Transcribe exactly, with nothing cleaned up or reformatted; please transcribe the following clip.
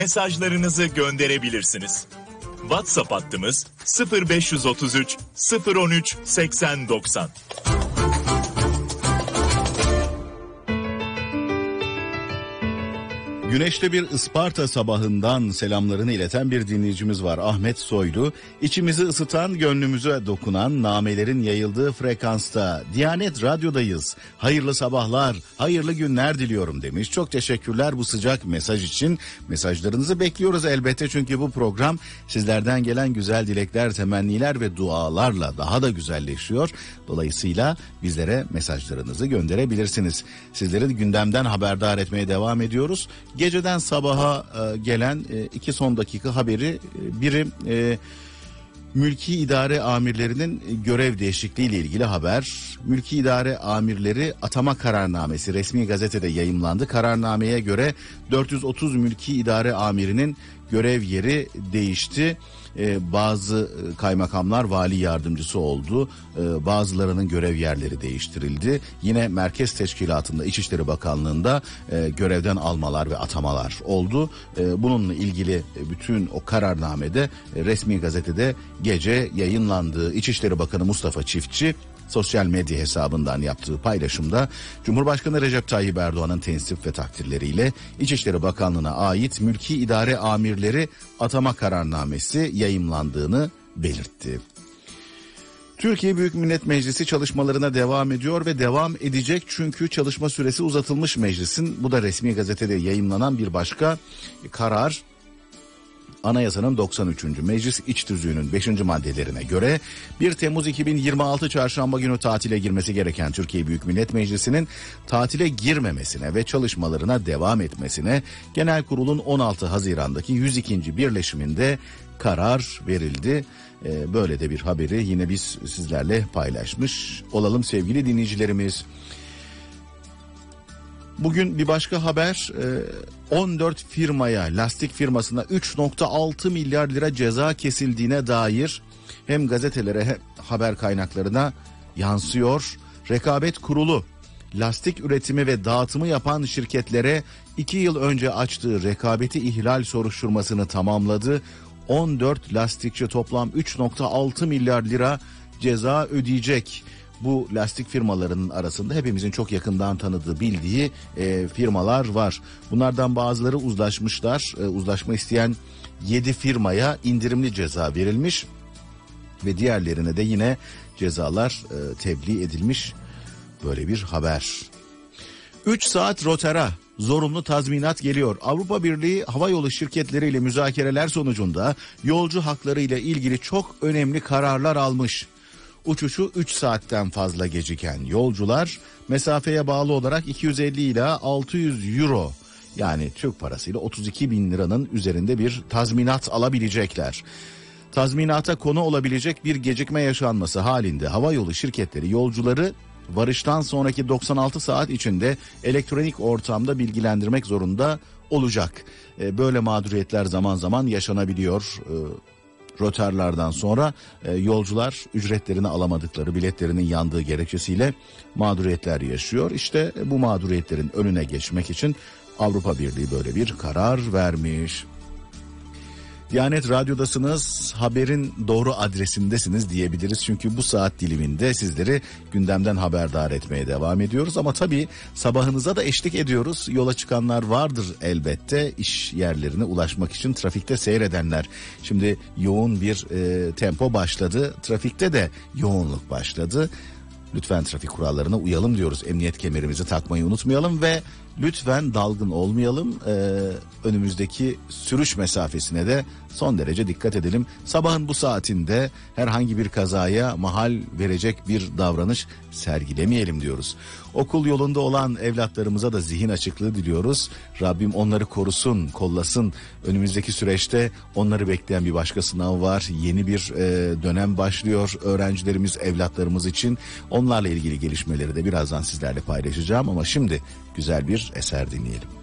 mesajlarınızı gönderebilirsiniz. WhatsApp hattımız sıfır beş otuz üç sıfır on üç seksen doksan. Güneşli bir Isparta sabahından selamlarını ileten bir dinleyicimiz var. Ahmet Soylu. İçimizi ısıtan, gönlümüze dokunan namelerin yayıldığı frekansta Diyanet Radyo'dayız. Hayırlı sabahlar, hayırlı günler diliyorum demiş. Çok teşekkürler bu sıcak mesaj için. Mesajlarınızı bekliyoruz elbette çünkü bu program sizlerden gelen güzel dilekler, temenniler ve dualarla daha da güzelleşiyor. Dolayısıyla bizlere mesajlarınızı gönderebilirsiniz. Sizleri gündemden haberdar etmeye devam ediyoruz. Geceden sabaha e, gelen e, iki son dakika haberi, e, biri e, mülki idare amirlerinin görev değişikliği ile ilgili haber. Mülki idare amirleri atama kararnamesi resmi gazetede yayımlandı. Kararnameye göre dört yüz otuz mülki idare amirinin görev yeri değişti. Ee, bazı kaymakamlar vali yardımcısı oldu. Ee, bazılarının görev yerleri değiştirildi. Yine Merkez Teşkilatı'nda, İçişleri Bakanlığı'nda e, görevden almalar ve atamalar oldu. E, bununla ilgili bütün o kararnamede e, resmi gazetede gece yayınlandı. İçişleri Bakanı Mustafa Çiftçi sosyal medya hesabından yaptığı paylaşımda Cumhurbaşkanı Recep Tayyip Erdoğan'ın tensip ve takdirleriyle İçişleri Bakanlığı'na ait mülki idare amirleri atama kararnamesi yayımlandığını belirtti. Türkiye Büyük Millet Meclisi çalışmalarına devam ediyor ve devam edecek çünkü çalışma süresi uzatılmış meclisin. Bu da resmi gazetede yayımlanan bir başka karar. Anayasanın doksan üçüncü Meclis İç Tüzüğü'nün beşinci maddelerine göre bir Temmuz iki bin yirmi altı çarşamba günü tatile girmesi gereken Türkiye Büyük Millet Meclisi'nin tatile girmemesine ve çalışmalarına devam etmesine Genel Kurul'un on altı Haziran'daki yüz ikinci birleşiminde karar verildi. Ee, böyle de bir haberi yine biz sizlerle paylaşmış olalım sevgili dinleyicilerimiz. Bugün bir başka haber, on dört firmaya, lastik firmasına üç nokta altı milyar lira ceza kesildiğine dair hem gazetelere hem haber kaynaklarına yansıyor. Rekabet Kurulu lastik üretimi ve dağıtımı yapan şirketlere iki yıl önce açtığı rekabeti ihlal soruşturmasını tamamladı. on dört lastikçi toplam üç nokta altı milyar lira ceza ödeyecek. Bu lastik firmalarının arasında hepimizin çok yakından tanıdığı, bildiği e, firmalar var. Bunlardan bazıları uzlaşmışlar. E, uzlaşma isteyen yedi firmaya indirimli ceza verilmiş ve diğerlerine de yine cezalar e, tebliğ edilmiş. Böyle bir haber. üç saat rotara zorunlu tazminat geliyor. Avrupa Birliği havayolu şirketleriyle müzakereler sonucunda yolcu hakları ile ilgili çok önemli kararlar almış. Uçuşu üç saatten fazla geciken yolcular mesafeye bağlı olarak iki yüz elli ila altı yüz euro, yani Türk parasıyla otuz iki bin liranın üzerinde bir tazminat alabilecekler. Tazminata konu olabilecek bir gecikme yaşanması halinde havayolu şirketleri yolcuları varıştan sonraki doksan altı saat içinde elektronik ortamda bilgilendirmek zorunda olacak. Böyle mağduriyetler zaman zaman yaşanabiliyor. Rötarlardan sonra e, yolcular ücretlerini alamadıkları, biletlerinin yandığı gerekçesiyle mağduriyetler yaşıyor. İşte bu mağduriyetlerin önüne geçmek için Avrupa Birliği böyle bir karar vermiş. Diyanet Radyo'dasınız, haberin doğru adresindesiniz diyebiliriz. Çünkü bu saat diliminde sizleri gündemden haberdar etmeye devam ediyoruz. Ama tabii sabahınıza da eşlik ediyoruz. Yola çıkanlar vardır elbette, iş yerlerine ulaşmak için trafikte seyredenler. Şimdi yoğun bir e, tempo başladı, trafikte de yoğunluk başladı. Lütfen trafik kurallarına uyalım diyoruz. Emniyet kemerimizi takmayı unutmayalım ve lütfen dalgın olmayalım. Ee, önümüzdeki sürüş mesafesine de son derece dikkat edelim. Sabahın bu saatinde herhangi bir kazaya mahal verecek bir davranış sergilemeyelim diyoruz. Okul yolunda olan evlatlarımıza da zihin açıklığı diliyoruz. Rabbim onları korusun, kollasın. Önümüzdeki süreçte onları bekleyen bir başka sınav var. Yeni bir e, dönem başlıyor öğrencilerimiz, evlatlarımız için. Onlarla ilgili gelişmeleri de birazdan sizlerle paylaşacağım ama şimdi güzel bir eser dinleyelim.